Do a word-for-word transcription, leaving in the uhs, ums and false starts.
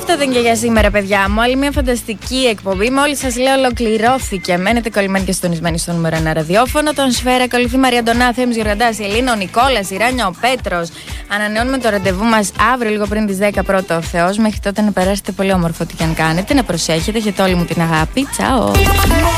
Αυτό ήταν και για σήμερα, παιδιά μου. Άλλη μια φανταστική εκπομπή. Μόλις σας λέω, ολοκληρώθηκε. Μένετε κολλημένοι και συντονισμένοι στο νούμερο ένα ραδιόφωνο. Τον Σφαίρα, ακολουθεί Μαρία Αντωνά, Θέμης Γεωργαντάς, η Ελίνα, ο Νικόλας, η Ράνια, ο Πέτρος. Ανανεώνουμε το ραντεβού μας αύριο, λίγο πριν τις δέκα, πρώτο ο Θεός. Μέχρι τότε να περάσετε πολύ όμορφο ό,τι και αν κάνετε. Να προσέχετε. Έχετε όλη μου την αγάπη. Τσάω.